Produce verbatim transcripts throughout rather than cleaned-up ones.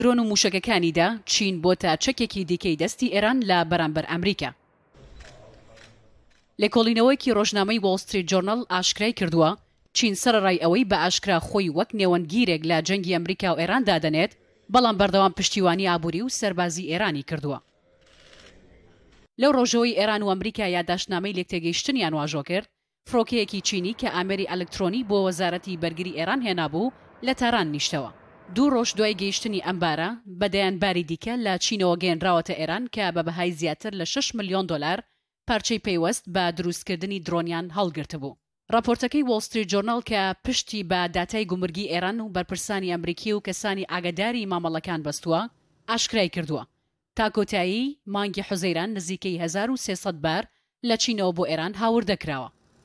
درۆن و موشکەکانیدا چین بۆتە چەکێکی دیکەی دەستی ئێران لە بەرامبەر ئەمریکا. لێکۆڵینەوەیەکی ڕۆژنامەی وۆڵ ستریت جۆرنەڵ ئاشکرای کردووە چین سەرەڕای ئەوەی بە ئاشکرا خۆی وەک نێوەنگیرێک لە جەنگی ئەمریکا و ئێران دادەنێت، بەڵام بەردەوام پشتیوانی ئابووری و سەربازی ئێرانی کردووە. لەو ڕۆژەوەی ئێران و ئەمریکا یادداشتنامەی لێکتێگەیشتنیان واژۆ کرد، فڕۆکەیەکی چینی کە ئامێری ئەلکترۆنی بۆ وەزارەتی بەرگری ئێران هێنابوو لە تاران نیشتەوە. دوو ڕۆژ دوای گەیشتنی ئەمبارە بەدەیانباری دیکە لە چینەوە گەێنراوەتە ئێران کە بە بەهای زیاتر لە شەش ملیۆن دۆلار پارچەی پەیوەست بە دروستکردنی درۆنیان هەڵگرت بوو. راپۆرتەکەی وۆڵ ستریت جۆرنەڵ کە پشتی بە داتای گومرگی ئێران و بەرپرسانی ئەمریکی و کەسانی ئاگاداری مامەڵەکان بەستووە، ئاشکرای کردووە تا کۆتایی مانگی حوزەیران نزیکەی هەزار و سێسەد بار لە چینەوە بۆ ئێران هاوردەکراوە.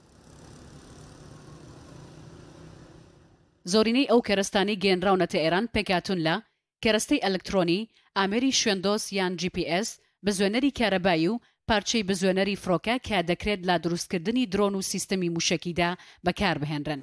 زۆرینەی ئەو کەرەستانەی گەێنراونەتە ئێران پێکاتون لە کەرەستەی ئەلکترۆنی، ئامێری شوێندۆس یان جی پی ئێس، بزوێنەری کارەبایی و پارچەی بزوێنەری فڕۆکە کە دەکرێت لە دروستکردنی درۆن و سیستەمی موشکیدا بەکاربهێنرن.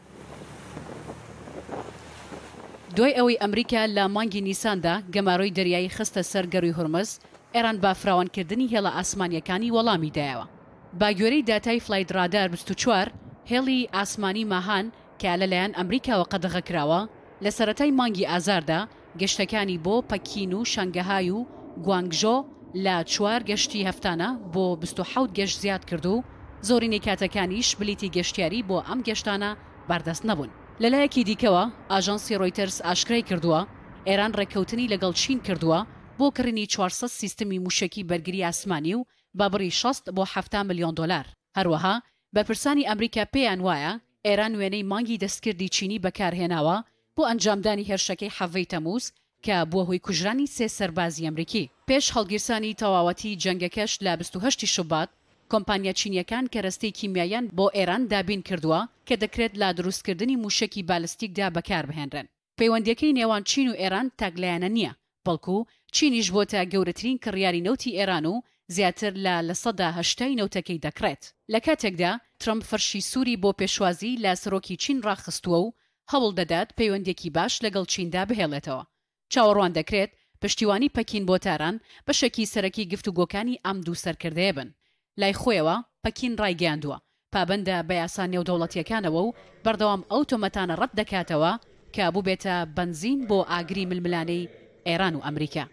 دوای ئەوەی ئەمریکا لە مانگی نیساندا گەماڕۆی دەریایی خستە سەر گەڕووی هورمز، ئێران با فراوانکردنی هێڵە ئاسمانیەکانی وەڵامی دایەوە. با گوێرەی داتای فلایت ڕادار بیست و چوار هێڵی ئاسمانی ماهان کە لەلایەن ئەمریکاوە قەدەغەکراوە، لە سەرەتای مانگی ئازاردا گەشتەکانی بۆ پەکین و شەنگەهای و گوانگژۆ لە چوار گەشتی هەفتانە بۆ بیست و حەوت گەشت زیاد کرد و زۆرینەی کاتەکانیش بلیتی گەشتیاری بۆ ئەم گەشتانە بەردەست نەبوون. لەلایەکی دیکەوە ئاژانسی ڕۆیتەرس ئاشکرای کردووە ئێران ڕێککەوتنی لەگەڵ چین کردووە بۆ کڕینی چوارسەد سیستەمی موشکی بەرگری ئاسمانی و بابڕی شەست بۆ هەفتە ملیۆن دۆلار. هەروەها بەرپرسانی ئەمریکا پێیان وایە ئێران وێنەی مانگی دەستکردی چینی بەکارهێناوە بۆ ئەنجامدانی هێرشەکەی حەڤەی تەمووز کە بووە هۆی کوژرانی سێ سەربازی ئەمریکی. پێش هەڵگیرسانی تەواوەتی جەنگەکەش لە بیست و هەشتی شوبات، کۆمپانیا چینیەکان کەرەستەی کیمیاییان بۆ ئێران دابین کردووە کە دەکرێت لە دروستکردنی موشکی بالستیکدا بەکاربهێنرن. پەیوەندیەکەی نێوان چین و ئێران تاگلایەنە نییە، بەڵکو چینیش بۆتە گەورەترین کڕیاری نەوتی ئێران و زیاتر لە لە سەدا هەشتای نەوتەکەی دەکرێت. لە کاتێکدا ترەمپ فەرشی سووری بۆ پێشوازی لە سەرۆکی چین ڕاخستووە و هەوڵ دەدات پەیوەندێکی باش لەگەڵ چیندا بهێڵێتەوە. چاوەڕوان دەکرێت پشتیوانی پەکین بۆ تاران بەشێکی سەرەکی گفتوگۆکانی ئەم دوو سەرکردەیە بن. لای خۆیەوە پەکین ڕایگەیاندووە پابەندە بە یاسا نێودەوڵەتیەکانەوە و بەردەوام ئەو تۆمەتانە ڕەت دەکاتەوە کە بوو بێتە بنزین بۆ ئاگری ململانەی ئێران و ئەمریکا.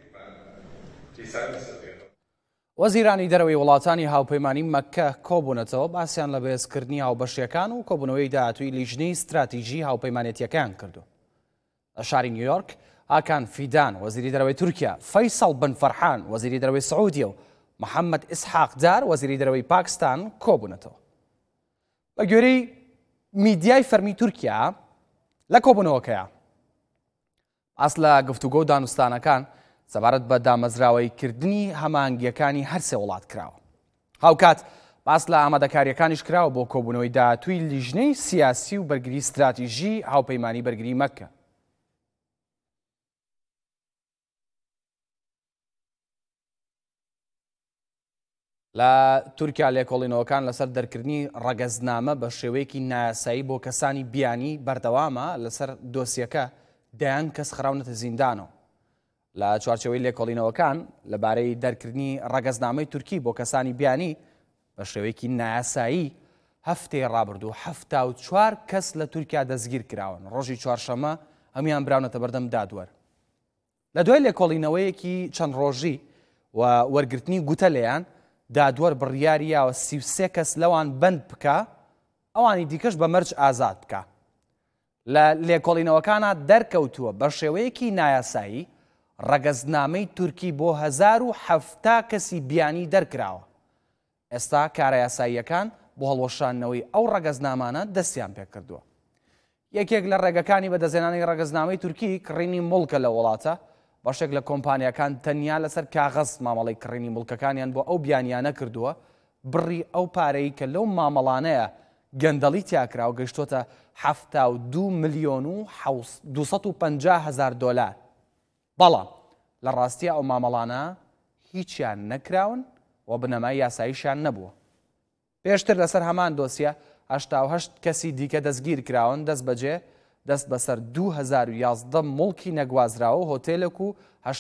وەزیرانی دەرەوەی وڵاتانی هاوپەیمانی مەککە کۆبوونەتەوە باسییان لە بەهێزکردنی هاوبەشیەکان و کۆبوونەوەی داهاتووی لیژنەی استراتیژی هاوپەیمانێتیەکان کردو. لە شاری نیویۆرک ئاکان فیدان وەزیری دەرەوەی تورکیا، فەیسەڵ بن فەرحان وەزیری دەرەوەی سعودیە و محەممەد ئیسحاق دار وەزیری دەرەوەی پاکستان کۆبوونەتەوە. بە گوێرەی میدیای فەرمی تورکیا لە کۆبوونەوەکەیە ئاس لە گفتوگۆ و دانوستانەکان سەبارەت بە دامەزراوەیکردنی هەمانگیەکانی هەر سێ وڵات کراوە. هاوکات باس لە ئامادەکاریەکانیش کراوە بۆ کۆبوونەوەی داهاتووی لیژنەی سیاسی و بەرگری استراتیژی هاوپەیمانی بەرگری مەککە. لە تورکیا لێکۆڵینەوەکان لەسەر دەرکردنی ڕەگەزنامە بە شێوەیەکی نایاسایی بۆ کەسانی بیانی بەردەوامە لەسەر دۆسیەکە دەیان کەس خراونەتە زیندانەوە. لە چوارچەوەی لێکۆڵینەوەکان لەبارەی دەرکردنی ڕەگەزنامەی تورکی بۆ کەسانی بیانی بە شێوەیەکی نایاسایی هەفتەی ڕابردوو هەفتا و چوار کەس لە تورکیا دەستگیر کراون. ڕۆژی چوارشەمە هەمویان براونەتە بەردەم دادوەر. لە دوای لێکۆڵینەوەیەکی چەند ڕۆژی و وەرگرتنی گوتە لێیان دادوەر بڕیاریەوە سی و سێ کەس لەوان بند بکە، ئەوانی دیکەش بە مەرج ئازاد بکە. لە لێکۆڵینەوەکانە دەرکەوتووە بە شێوەیەکی نایاسایی ڕەگەزنامەی تورکی بۆ هەزار و هەفتا کەسی بیانی دەرکراوە. ئێستا کارە یاساییەکان بۆ هەڵوەشانەوەی ئەو ڕەگەزنامانە دەستیان پێ کردووە. یەکێک لە ڕێگەکانی بەدەزێنانی ڕەگەزنامەی تورکی کڕینی مڵکە لە وڵاتە. بەشێک لە کۆمپانیەکان تەنیا لەسەر کاغەز مامەڵەی کڕینی مڵکەکانیان بۆ ئەو بیانیانە کردووە، بڕی ئەو پارەی کە لەو مامەڵانەیە گەندەڵی تیاکراوە گەیشتۆتە هەفتا و دوو ملیۆن و دووسەد و پەنجا هەزار دۆلار. بەڵام لە ڕاستیە ئەو مامەڵانە هیچیان نەکراون و بنەمای یاساییشیان نەبووە. پێشتر لەسەر هەمان دۆسیە هەشتا و هەشت کەسی دیکە دەستگیر کراون دەست بەجێ دەست بەسەر دوو هەزار و یازدە مڵکی نەگوازراوە هۆتێلێک و